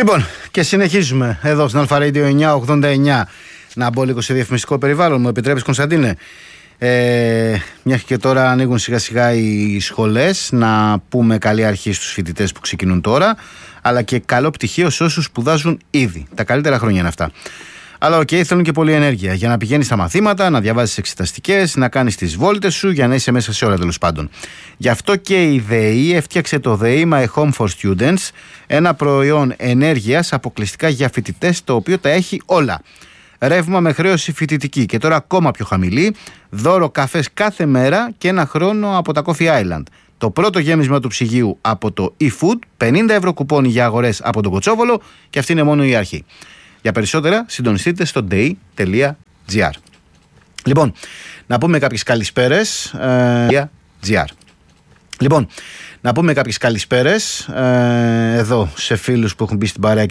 Λοιπόν, και συνεχίζουμε εδώ στην Αλφα Radio 989. Να μπω λίγο σε διαφημιστικό περιβάλλον, μου επιτρέπεις, Κωνσταντίνε? Μια και τώρα ανοίγουν σιγά σιγά οι σχολές, να πούμε καλή αρχή στους φοιτητές που ξεκινούν τώρα, αλλά και καλό πτυχίο σε όσους σπουδάζουν ήδη. Τα καλύτερα χρόνια είναι αυτά. Αλλά θέλουν και πολλή ενέργεια για να πηγαίνεις στα μαθήματα, να διαβάζεις εξεταστικές, να κάνεις τις βόλτες σου, για να είσαι μέσα σε όλα, τέλος πάντων. Γι' αυτό και η ΔΕΗ έφτιαξε το ΔΕΗ My Home for Students, ένα προϊόν ενέργειας αποκλειστικά για φοιτητές, το οποίο τα έχει όλα. Ρεύμα με χρέωση φοιτητική και τώρα ακόμα πιο χαμηλή, δώρο καφές κάθε μέρα και 1 χρόνο από τα Coffee Island. Το πρώτο γέμισμα του ψυγείου από το eFood, 50 ευρώ κουπόνι για αγορές από τον Κοτσόβολο, και αυτή είναι μόνο η αρχή. Για περισσότερα συντονιστείτε στο dei.gr. Λοιπόν, να πούμε κάποιες καλησπέρες. Λοιπόν, να πούμε κάποιες καλησπέρες εδώ σε φίλους που έχουν μπει στην παρέα και